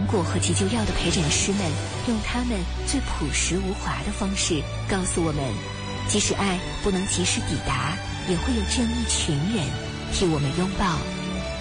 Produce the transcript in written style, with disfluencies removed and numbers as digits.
果和急救药的陪诊师们，用他们最朴实无华的方式告诉我们，即使爱不能及时抵达，也会有这样一群人替我们拥抱